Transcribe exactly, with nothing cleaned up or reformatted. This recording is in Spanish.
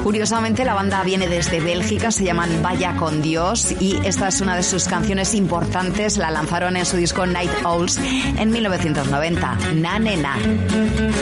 Curiosamente, la banda viene desde Bélgica, se llaman Vaya con Dios, y esta es una de sus canciones importantes. La lanzaron en su disco Night Owls en mil novecientos noventa. Na, ne, na.